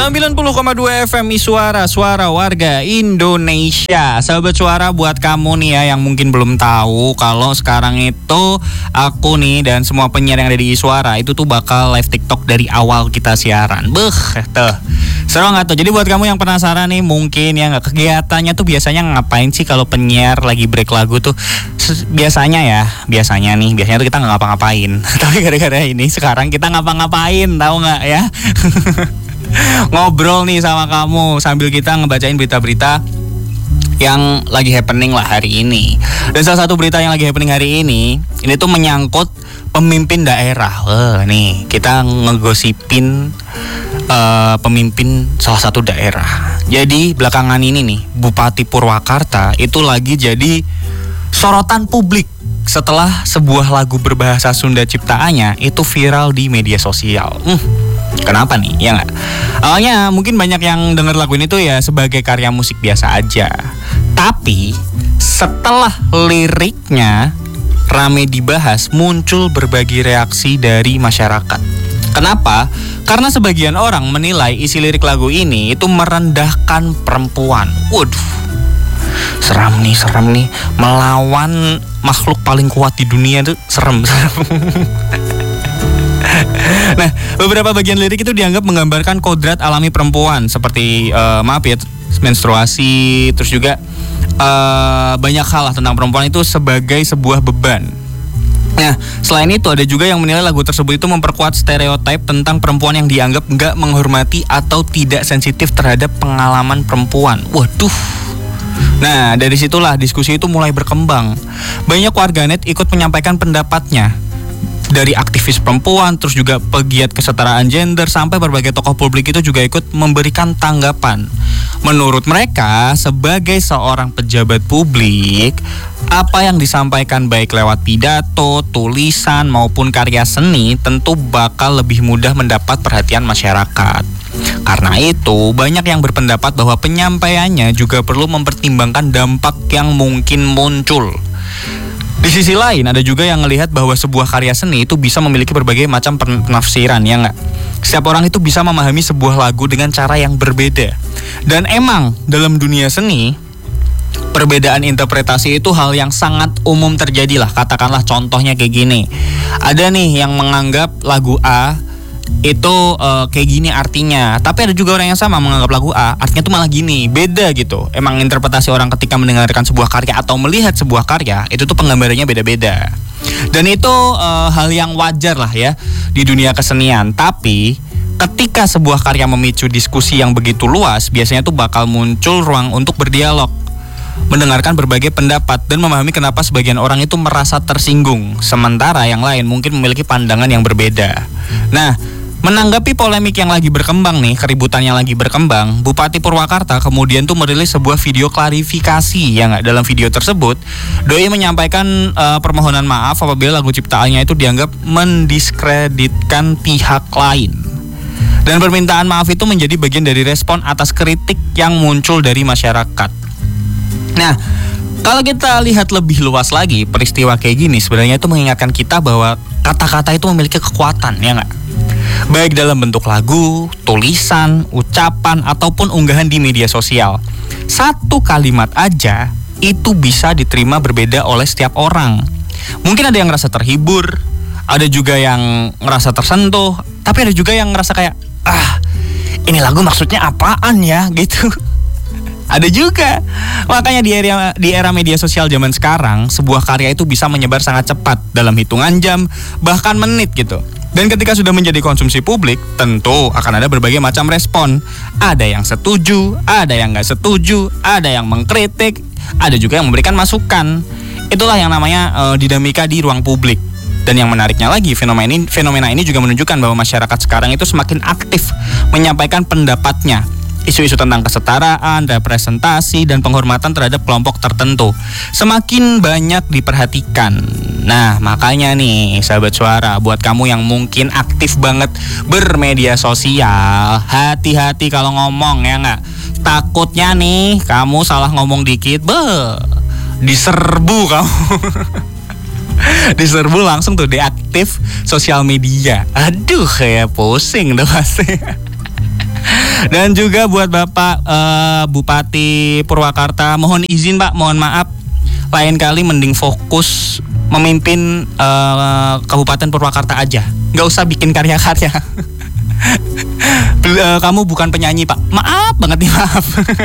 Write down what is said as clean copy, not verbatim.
90,2 FM Suara Warga Indonesia. Sahabat Suara, buat kamu nih ya yang mungkin belum tahu kalau sekarang itu aku nih dan semua penyiar yang ada di Suara itu tuh bakal live TikTok dari awal kita siaran. Tuh. Seru nggak tuh? Jadi buat kamu yang penasaran nih, mungkin ya nggak, kegiatannya tuh biasanya ngapain sih kalau penyiar lagi break lagu tuh? Biasanya tuh kita nggak ngapa-ngapain. Tapi gara-gara ini sekarang kita ngapa-ngapain, tahu nggak ya? Ngobrol nih sama kamu sambil kita ngebacain berita-berita yang lagi happening lah hari ini. Dan salah satu berita yang lagi happening hari ini tuh menyangkut pemimpin daerah. Nih kita ngegosipin pemimpin salah satu daerah. Jadi belakangan ini nih Bupati Purwakarta itu lagi jadi sorotan publik setelah sebuah lagu berbahasa Sunda ciptaannya itu viral di media sosial. Kenapa nih? Ya nggak? Awalnya mungkin banyak yang denger lagu ini tuh ya sebagai karya musik biasa aja. Tapi setelah liriknya rame dibahas, muncul berbagai reaksi dari masyarakat. Kenapa? Karena sebagian orang menilai isi lirik lagu ini itu merendahkan perempuan. Waduh, seram nih. Melawan makhluk paling kuat di dunia itu serem. Nah, beberapa bagian lirik itu dianggap menggambarkan kodrat alami perempuan seperti menstruasi, terus juga banyak hal lah tentang perempuan itu sebagai sebuah beban. Nah, selain itu ada juga yang menilai lagu tersebut itu memperkuat stereotip tentang perempuan yang dianggap nggak menghormati atau tidak sensitif terhadap pengalaman perempuan. Waduh. Nah, dari situlah diskusi itu mulai berkembang. Banyak warganet ikut menyampaikan pendapatnya. Dari aktivis perempuan, terus juga pegiat kesetaraan gender, sampai berbagai tokoh publik itu juga ikut memberikan tanggapan. Menurut mereka, sebagai seorang pejabat publik, apa yang disampaikan baik lewat pidato, tulisan, maupun karya seni tentu bakal lebih mudah mendapat perhatian masyarakat. Karena itu, banyak yang berpendapat bahwa penyampaiannya juga perlu mempertimbangkan dampak yang mungkin muncul. Di sisi lain, ada juga yang melihat bahwa sebuah karya seni itu bisa memiliki berbagai macam penafsiran, ya nggak? Setiap orang itu bisa memahami sebuah lagu dengan cara yang berbeda. Dan emang dalam dunia seni, perbedaan interpretasi itu hal yang sangat umum terjadi lah. Katakanlah contohnya kayak gini. Ada nih yang menganggap lagu A itu kayak gini artinya, tapi ada juga orang yang sama menganggap lagu A artinya tuh malah gini, beda gitu. Emang interpretasi orang ketika mendengarkan sebuah karya atau melihat sebuah karya itu tuh penggambarannya beda-beda. Dan itu hal yang wajar lah ya di dunia kesenian. Tapi ketika sebuah karya memicu diskusi yang begitu luas, biasanya tuh bakal muncul ruang untuk berdialog, mendengarkan berbagai pendapat, dan memahami kenapa sebagian orang itu merasa tersinggung, sementara yang lain mungkin memiliki pandangan yang berbeda. Nah, menanggapi polemik yang lagi berkembang nih, keributan yang lagi berkembang, Bupati Purwakarta kemudian tuh merilis sebuah video klarifikasi. Ya nggak, dalam video tersebut doi menyampaikan permohonan maaf apabila lagu ciptaannya itu dianggap mendiskreditkan pihak lain. Dan permintaan maaf itu menjadi bagian dari respon atas kritik yang muncul dari masyarakat. Nah, kalau kita lihat lebih luas lagi, peristiwa kayak gini sebenarnya itu mengingatkan kita bahwa kata-kata itu memiliki kekuatan, ya nggak? Baik dalam bentuk lagu, tulisan, ucapan, ataupun unggahan di media sosial. Satu kalimat aja itu bisa diterima berbeda oleh setiap orang. Mungkin ada yang ngerasa terhibur, ada juga yang ngerasa tersentuh, tapi ada juga yang ngerasa kayak, ini lagu maksudnya apaan ya gitu. Ada juga. Makanya di era media sosial zaman sekarang, sebuah karya itu bisa menyebar sangat cepat dalam hitungan jam, bahkan menit gitu. Dan ketika sudah menjadi konsumsi publik, tentu akan ada berbagai macam respon. Ada yang setuju, ada yang nggak setuju, ada yang mengkritik, ada juga yang memberikan masukan. Itulah yang namanya dinamika di ruang publik. Dan yang menariknya lagi, fenomena ini juga menunjukkan bahwa masyarakat sekarang itu semakin aktif menyampaikan pendapatnya. Isu-isu tentang kesetaraan, representasi, dan penghormatan terhadap kelompok tertentu semakin banyak diperhatikan. Nah, makanya nih sahabat Suara, buat kamu yang mungkin aktif banget bermedia sosial, hati-hati kalau ngomong, ya nggak? Takutnya nih kamu salah ngomong dikit, diserbu kamu. Diserbu langsung tuh, deaktif sosial media. Aduh, kayak pusing tuh pasti. Dan juga buat Bapak Bupati Purwakarta, mohon izin Pak, mohon maaf, lain kali mending fokus memimpin Kabupaten Purwakarta aja, nggak usah bikin karya-karya. Kamu bukan penyanyi Pak, maaf banget nih, maaf.